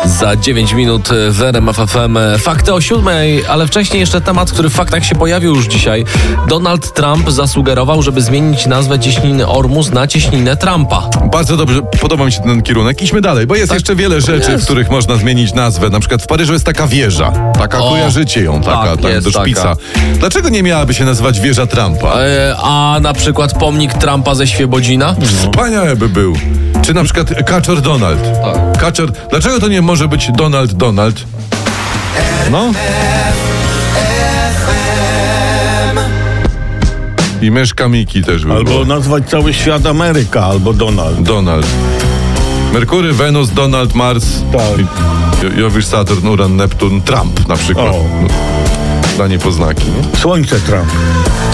Za 9 minut w RMF FM fakty o 7, ale wcześniej jeszcze temat, który w faktach się pojawił już dzisiaj. Donald Trump zasugerował, żeby zmienić nazwę cieśniny Ormus na cieśninę Trumpa. Bardzo dobrze, podoba mi się ten kierunek. Idźmy dalej, bo jest jeszcze wiele rzeczy, w których można zmienić nazwę. Na przykład w Paryżu jest taka wieża. Taka, kojarzycie ją, taka jest do szpica. taka. Dlaczego nie miałaby się nazywać wieża Trumpa? A na przykład pomnik Trumpa ze Świebodzina? Wspaniały by był. Czy na przykład Kaczor Donald. Kaczor. Dlaczego to nie może być Donald? No. I myszka Miki też by Albo było. nazwać cały świat Ameryka, albo Donald. Merkury, Wenus, Donald, Mars, Tak. Jowisz, Saturn, Uran, Neptun, Trump na przykład. O. Danie poznaki. Nie? Słońce Trump.